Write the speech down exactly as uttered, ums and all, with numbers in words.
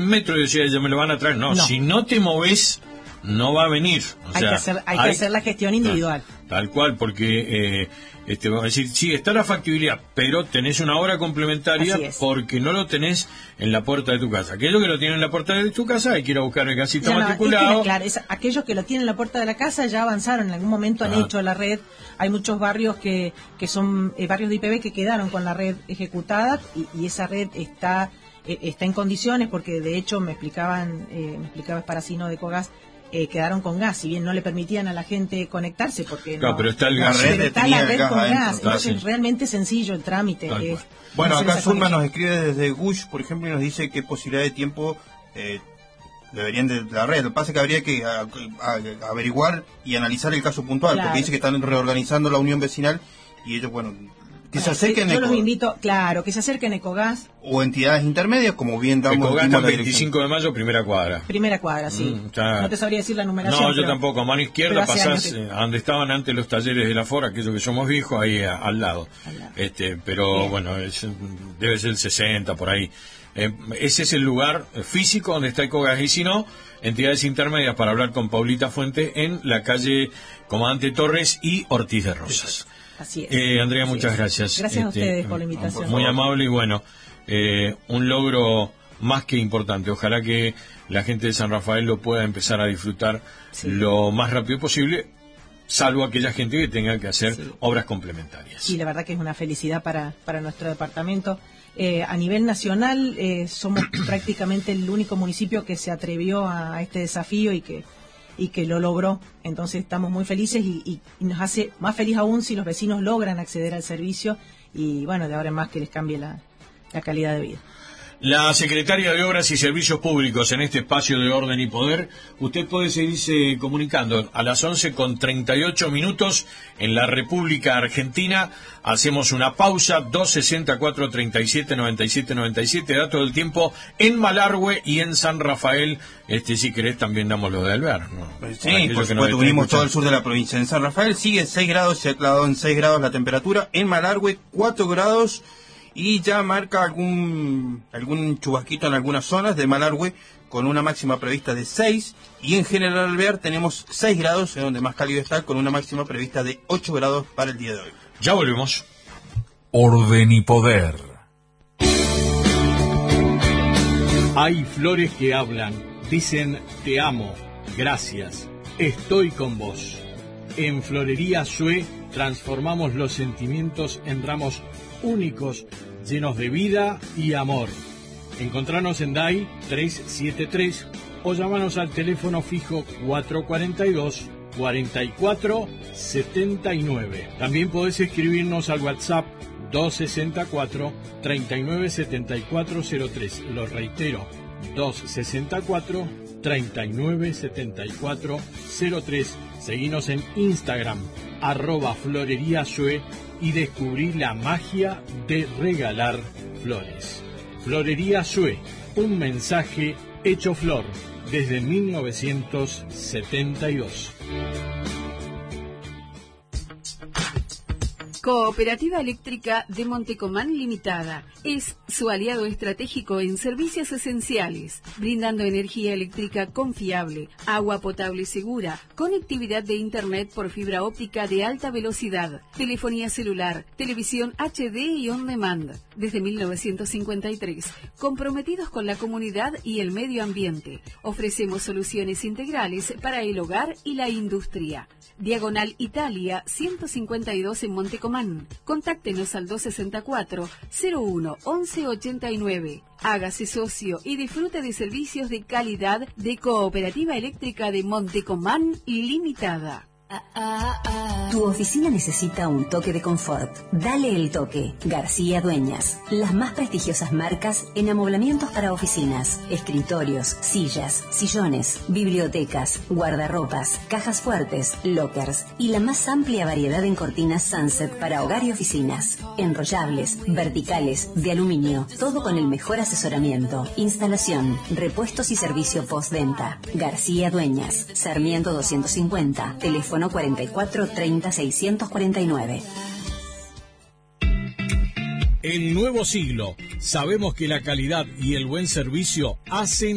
un metro y decía, ya me lo van a traer. No, no. Si no te moves, no va a venir. O hay sea, que hacer, hay, hay que hacer la gestión individual. Tal, tal cual, porque eh, este, vamos a decir, sí, está la factibilidad, pero tenés una hora complementaria porque no lo tenés en la puerta de tu casa. Aquellos que lo tienen en la puerta de tu casa hay que ir a buscar el gasito ya matriculado. No, es que, claro, es, aquellos que lo tienen en la puerta de la casa ya avanzaron, en algún momento han ah. hecho la red. Hay muchos barrios que, que son eh, barrios de I P B que quedaron con la red ejecutada y, y esa red está eh, está en condiciones porque de hecho me explicaban, eh, me explicaba Esparacino de Cogas, Eh, quedaron con gas, si bien no le permitían a la gente conectarse porque claro, no, pero está el no, gas, pero está la red con gas, adentro, entonces es realmente sencillo el trámite. Es, bueno, acá Zulma nos escribe desde Gush, por ejemplo, y nos dice qué posibilidad de tiempo eh, deberían de la red. Lo que pasa es que habría que a, a, averiguar y analizar el caso puntual, claro. Porque dice que están reorganizando la unión vecinal y ellos, bueno, que se acerquen. Yo los invito, claro, que se acerquen a Ecogas. O entidades intermedias, como bien damos. Ecogas está veinticinco de mayo, primera cuadra. Primera cuadra, sí. Mm, está... No te sabría decir la numeración. No, yo pero... tampoco. A mano izquierda pasás que... a donde estaban antes los talleres de la Fora, aquellos que somos viejos, ahí a, al lado. Al lado. Este, pero bien. Bueno, es, debe ser el sesenta, por ahí. Eh, ese es el lugar físico donde está Ecogas. Y si no, entidades intermedias para hablar con Paulita Fuente en la calle Comandante Torres y Ortiz de Rosas. Exacto. Así es. Eh, Andrea, Así muchas es. gracias. Gracias a este, ustedes por la invitación. Muy amable y bueno, eh, un logro más que importante. Ojalá que la gente de San Rafael lo pueda empezar a disfrutar sí. lo más rápido posible, salvo aquella gente que tenga que hacer sí. obras complementarias. Sí, la verdad que es una felicidad para, para nuestro departamento. Eh, a nivel nacional, eh, somos prácticamente el único municipio que se atrevió a, a este desafío y que y que lo logró. Entonces estamos muy felices y, y, y nos hace más feliz aún si los vecinos logran acceder al servicio y bueno, de ahora en más que les cambie la, la calidad de vida. La secretaria de Obras y Servicios Públicos en este espacio de Orden y Poder, usted puede seguirse comunicando a las once con treinta y ocho minutos en la República Argentina. Hacemos una pausa, dos sesenta y cuatro, treinta y siete, noventa y siete, noventa y siete, dato del tiempo en Malargüe y en San Rafael. Este, si querés, también damos lo de Alvear, ¿no? Sí, por supuesto, unimos todo el sur de la provincia. En San Rafael sigue seis grados, se ha clavado en seis grados la temperatura. En Malargüe, cuatro grados. Y ya marca algún algún chubasquito en algunas zonas de Malargüe con una máxima prevista de seis. Y en General Alvear tenemos seis grados, en donde más cálido está, con una máxima prevista de ocho grados para el día de hoy. Ya volvemos. Orden y Poder. Hay flores que hablan, dicen te amo, gracias, estoy con vos. En Florería Sue transformamos los sentimientos en ramos únicos, llenos de vida y amor. Encontranos en D A I trescientos setenta y tres o llámanos al teléfono fijo cuatrocientos cuarenta y dos, cuarenta y cuatro setenta y nueve. También podés escribirnos al WhatsApp doscientos sesenta y cuatro, treinta y nueve setenta y cuatro cero tres. Lo reitero, doscientos sesenta y cuatro, treinta y nueve setenta y cuatro cero tres. Seguinos en Instagram, arroba Florería Sue, y descubrí la magia de regalar flores. Florería Sue, un mensaje hecho flor desde mil novecientos setenta y dos. Cooperativa Eléctrica de Montecomán Limitada es su aliado estratégico en servicios esenciales, brindando energía eléctrica confiable, agua potable segura, conectividad de Internet por fibra óptica de alta velocidad, telefonía celular, televisión H D y on demand. Desde mil novecientos cincuenta y tres, comprometidos con la comunidad y el medio ambiente, ofrecemos soluciones integrales para el hogar y la industria. Diagonal Italia, ciento cincuenta y dos en Montecomán. Contáctenos al doscientos sesenta y cuatro, cero uno, once ochenta y nueve. Hágase socio y disfrute de servicios de calidad de Cooperativa Eléctrica de Montecomán Limitada. Tu oficina necesita un toque de confort. Dale el toque. García Dueñas. Las más prestigiosas marcas en amoblamientos para oficinas, escritorios, sillas, sillones, bibliotecas, guardarropas, cajas fuertes, lockers y la más amplia variedad en cortinas Sunset para hogar y oficinas. Enrollables, verticales, de aluminio, todo con el mejor asesoramiento, instalación, repuestos y servicio postventa. García Dueñas. Sarmiento doscientos cincuenta. Teléfono cuarenta y cuatro, treinta, seiscientos cuarenta y nueve. El nuevo siglo. Sabemos que la calidad y el buen servicio hacen